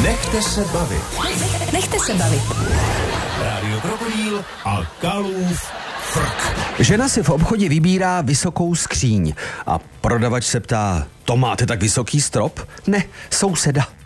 Nechte se bavit. Nechte se bavit. Rádio Krokodýl a Kalův frk. Žena si v obchodě vybírá vysokou skříň a prodavač se ptá, to máte tak vysoký strop? Ne, souseda.